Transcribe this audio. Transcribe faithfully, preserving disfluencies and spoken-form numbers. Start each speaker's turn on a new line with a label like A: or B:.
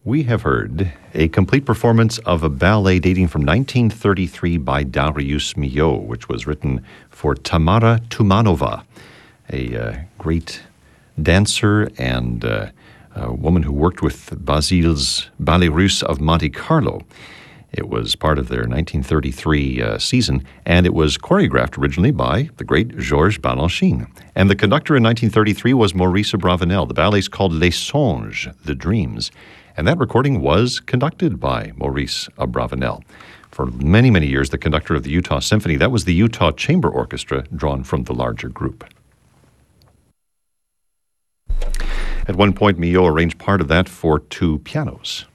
A: We have heard a complete performance of a ballet dating from nineteen thirty-three by Darius Milhaud, which was written for Tamara Tumanova, a uh, great dancer and uh, a woman who worked with Basile's Ballet Russe of Monte Carlo. It was part of their nineteen thirty-three uh, season, and it was choreographed originally by the great Georges Balanchine. And the conductor in nineteen thirty-three was Maurice Abravanel. The ballet is called Les Songes, The Dreams. And that recording was conducted by Maurice Abravanel. For many, many years, the conductor of the Utah Symphony. That was the Utah Chamber Orchestra, drawn from the larger group. At one point, Milhaud arranged part of that for two pianos.